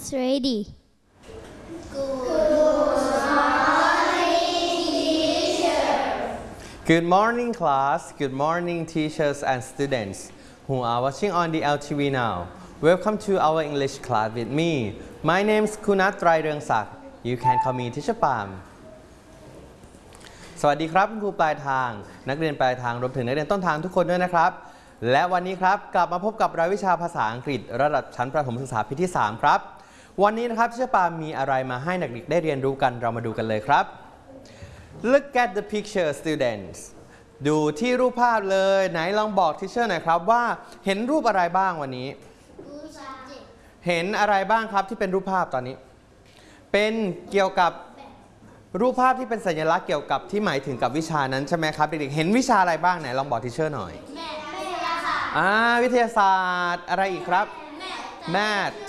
class ready. Good morning, class. Good morning, teachers and students who are watching on the LTV now. Welcome to our English class with me. My name is Kunat Traireungsak. You can call me Teacher Pam. สวัสดีครับคุณครูปลายทางนักเรียนปลายทางรวมถึงนักเรียนต้นทางทุกคนด้วยนะครับและวันนี้ครับกลับมาพบกับรายวิชาภาษาอังกฤษระดับชั้นประถมศึกษาปีที่3ครับวันนี้นะครับTeacher Pamมีอะไรมาให้นักเรียนได้เรียนรู้กันเรามาดูกันเลยครับ Look at the picture, students. ดูที่รูปภาพเลยไหนลองบอกทีเชอร์หน่อยครับว่าเห็นรูปอะไรบ้างวันนี้เห็นอะไรบ้างครับที่เป็นรูปภาพตอนนี้เป็นเกี่ยวกับรูปภาพที่เป็นสัญลักษณ์เกี่ยวกับที่หมายถึงกับวิชานั้นใช่ไหมครับเด็กๆเห็นวิชาอะไรบ้างไหนลองบอกทีเชอร์หน่อยวิทยาศาสตร์อะไรอีกครับ Math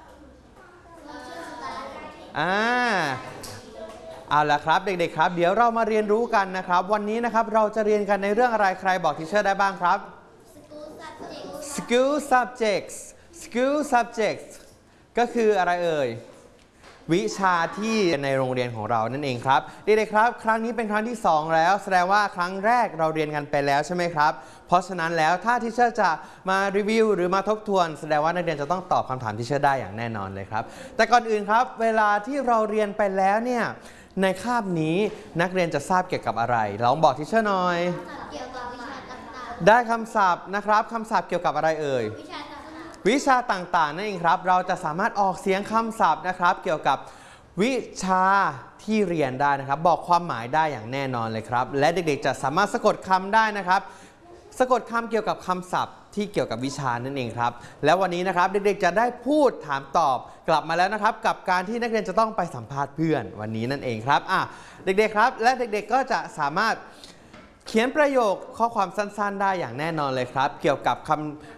เอาละครับเด็กๆครับเดี๋ยวเรามาเรียนรู้กันนะครับวันนี้นะครับเราจะเรียนกันในเรื่องอะไรใครบอกทีเชอร์ได้บ้างครับ School subjects School subjects ก็คืออะไรเอ่ยวิชาที่ในโรงเรียนของเรานั่นเองครับเด็กๆครับครั้งนี้เป็นครั้งที่2แล้วแสดงว่าครั้งแรกเราเรียนกันไปแล้วใช่ไหมครับเพราะฉะนั้นแล้วถ้าทีเชอร์จะมารีวิวหรือมาทบทวนแสดงว่านักเรียนจะต้องตอบคำถามทีเชอร์ได้อย่างแน่นอนเลยครับแต่ก่อนอื่นครับเวลาที่เราเรียนไปแล้วเนี่ยในคาบนี้นักเรียนจะทราบเกี่ยวกับอะไรลองบอกทีเชอร์หน่อยได้คำศัพท์นะครับคำศัพท์เกี่ยวกับอะไรเอ่ยวิชาต่างๆนั่นเองครับเราจะสามารถออกเสียงคำศัพท์นะครับเกี่ยวกับวิชาที่เรียนได้นะครับบอกความหมายได้อย่างแน่นอนเลยครับและเด็กๆจะสามารถสะกดคำได้นะครับสะกดคำเกี่ยวกับคำศัพท์ที่เกี่ยวกับวิชานั่นเองครับแล้ววันนี้นะครับเด็กๆจะได้พูดถามตอบกลับมาแล้วนะครับกับการที่นักเรียนจะต้องไปสัมภาษณ์เพื่อนวันนี้นั่นเองครับเด็กๆครับและเด็กๆก็จะสามารถเขียนประโยคข้อความสั้นๆได้อย่างแน่นอนเลยครับเกี่ยวกับ